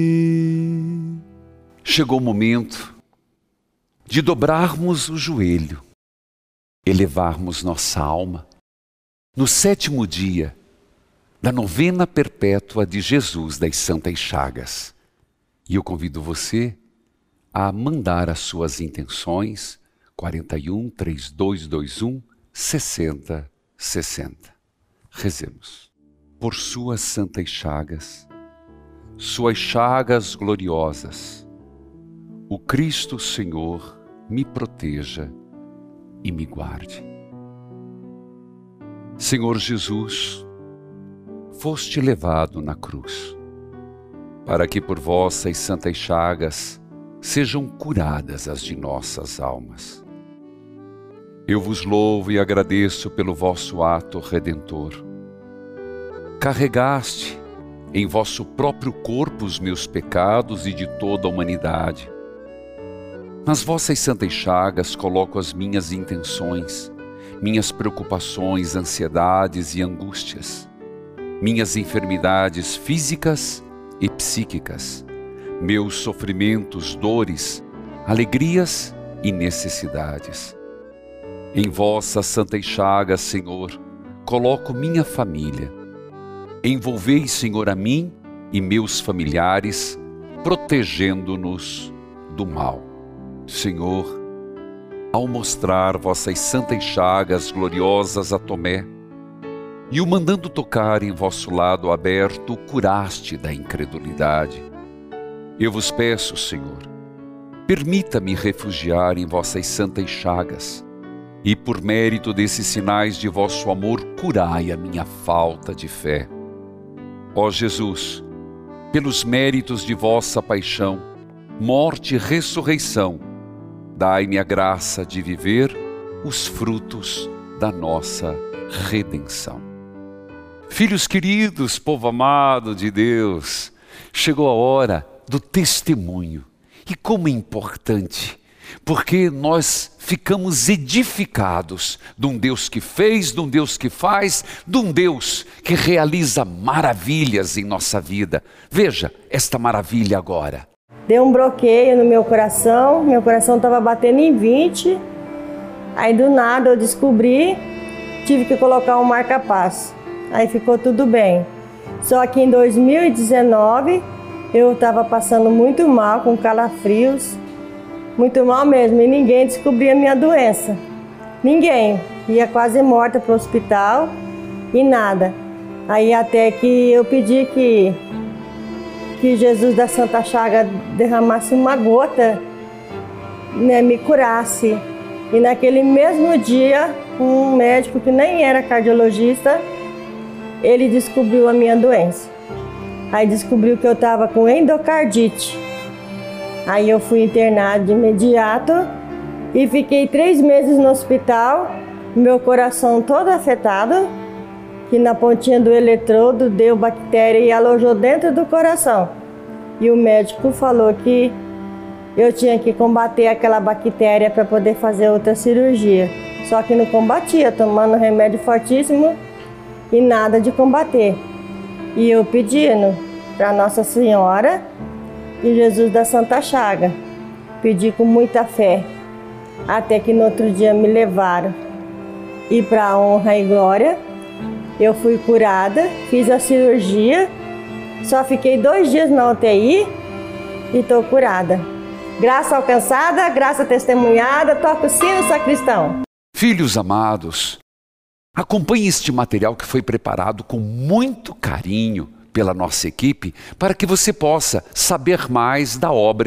Chegou o momento de dobrarmos o joelho, elevarmos nossa alma no 7º dia da novena perpétua de Jesus das Santas Chagas. E eu convido você a mandar as suas intenções 41 3221 60 60. Rezemos. Por suas santas chagas gloriosas, o Cristo Senhor me proteja e me guarde. Senhor Jesus, foste levado na cruz, para que por vossas santas chagas sejam curadas as de nossas almas. Eu vos louvo e agradeço pelo vosso ato redentor. Carregaste em vosso próprio corpo os meus pecados e de toda a humanidade. Nas vossas santas chagas coloco as minhas intenções, minhas preocupações, ansiedades e angústias, minhas enfermidades físicas e psíquicas, meus sofrimentos, dores, alegrias e necessidades. Em vossas santas chagas, Senhor, coloco minha família. Envolvei, Senhor, a mim e meus familiares, protegendo-nos do mal. Senhor, ao mostrar vossas santas chagas gloriosas a Tomé, e o mandando tocar em vosso lado aberto, o curaste da incredulidade. Eu vos peço, Senhor, permita-me refugiar em vossas santas chagas, e por mérito desses sinais de vosso amor, curai a minha falta de fé. Ó Jesus, pelos méritos de vossa paixão, morte e ressurreição, dai-me a graça de viver os frutos da nossa redenção. Filhos queridos, povo amado de Deus, chegou a hora do testemunho. E como é importante, porque nós ficamos edificados de um Deus que fez, de um Deus que faz, de um Deus que realiza maravilhas em nossa vida. Veja esta maravilha agora. Deu um bloqueio no meu coração estava batendo em 20. Aí do nada eu descobri, tive que colocar um marca-passo. Aí ficou tudo bem. Só que em 2019 eu estava passando muito mal, com calafrios, muito mal mesmo, e ninguém descobria a minha doença. Ninguém. Ia quase morta para o hospital e nada. Aí até que eu pedi que Jesus da Santa Chaga derramasse uma gota, né, me curasse. E naquele mesmo dia, um médico que nem era cardiologista, ele descobriu a minha doença. Aí descobriu que eu estava com endocardite. Aí eu fui internada de imediato e fiquei 3 meses no hospital, meu coração todo afetado, que na pontinha do eletrodo deu bactéria e alojou dentro do coração. E o médico falou que eu tinha que combater aquela bactéria para poder fazer outra cirurgia. Só que não combatia, tomando remédio fortíssimo e nada de combater. E eu pedindo para Nossa Senhora e Jesus da Santa Chaga, pedi com muita fé, até que no outro dia me levaram. E para honra e glória, eu fui curada, fiz a cirurgia, só fiquei 2 dias na UTI e estou curada. Graça alcançada, graça testemunhada, toca o sino, sacristão. Filhos amados, acompanhe este material que foi preparado com muito carinho pela nossa equipe, para que você possa saber mais da obra